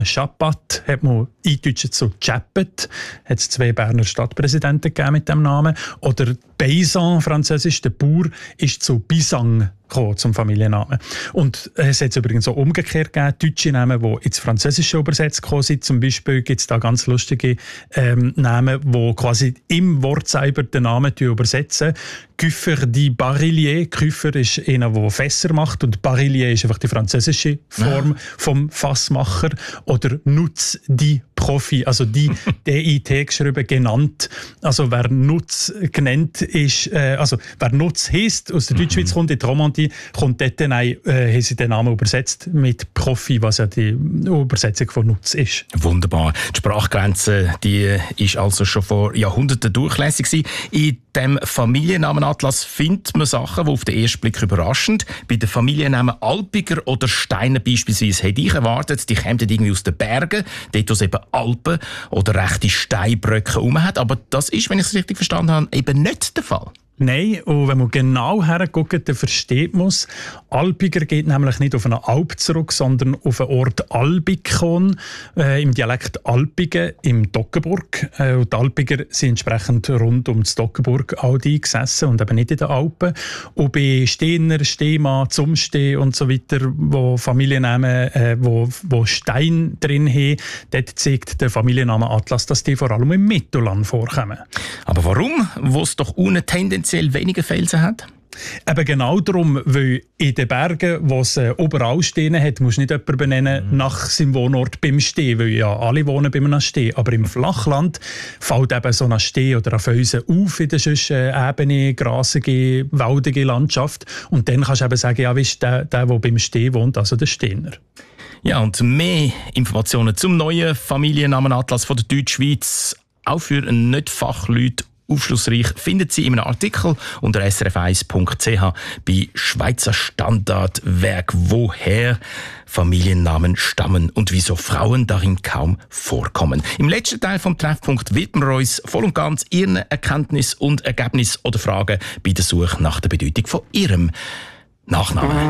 Chapat hat man eingedeutscht zu Chappet, hat es 2 Berner Stadtpräsidenten gegeben mit dem Namen. Oder Paysan, französisch, der Bauer, ist zu Bisang gekommen, zum Familiennamen. Und es hat übrigens auch umgekehrt gegeben, deutsche Namen, die ins Französische übersetzt gekommen sind. Zum Beispiel gibt es da ganz lustige Namen, die quasi im Wortzeiber den Namen übersetzen. Küffer di Barillier. Küffer ist einer, der Fässer macht, und Barillier ist einfach die französische Form vom Fassmacher. Oder Nutz di Profi, also die DIT geschrieben, genannt. Also wer Nutz genannt ist, also wer Nutz heisst, aus der Deutschschweiz kommt, in die Romandie, kommt dort haben sie den Namen übersetzt mit Profi, was ja die Übersetzung von Nutz ist. Wunderbar. Die Sprachgrenze, die ist also schon vor Jahrhunderten durchlässig gewesen. In dem Familiennamenatlas findet man Sachen, die auf den ersten Blick überraschend. Bei den Familiennamen Alpiger oder Steiner beispielsweise hätte ich erwartet, die kämen irgendwie aus den Bergen, dort wo es eben Alpen oder rechte Steinbrücken herum hat. Aber das ist, wenn ich es richtig verstanden habe, eben nicht der Fall. Nein, und wenn man genau herguckt, dann versteht man es. Alpiger geht nämlich nicht auf eine Alp zurück, sondern auf den Ort Albikon, im Dialekt Alpigen im Toggenburg. Und die Alpiger sind entsprechend rund um das Toggenburg all die gesessen und eben nicht in den Alpen. Und bei Steiner, Stehmann, Zumsteh und so weiter, wo Familiennamen, wo Stein drin haben, dort zeigt der Familienname Atlas, dass die vor allem im Mittelland vorkommen. Aber warum, wo es doch ohne tendenziell weniger Felsen hat? Eben genau darum, weil in den Bergen, wo es überall Steine hat, musst du nicht jemanden benennen nach seinem Wohnort beim Steh, weil ja alle wohnen bei einem Steh. Aber im Flachland fällt eben so ein Steh oder ein Felsen auf in der sonst ebene, grasige, waldige Landschaft. Und dann kannst du eben sagen, ja, wie ist der beim Steh wohnt, also der Steiner. Ja, und mehr Informationen zum neuen Familiennamenatlas von der Deutschschweiz, auch für Nicht-Fachleute, aufschlussreich, findet Sie in einem Artikel unter srf1.ch bei Schweizer Standardwerk «Woher Familiennamen stammen und wieso Frauen darin kaum vorkommen». Im letzten Teil vom Treffpunkt widmen wir uns voll und ganz Ihren Erkenntnissen und Ergebnissen oder Fragen bei der Suche nach der Bedeutung von Ihrem Nachnamen.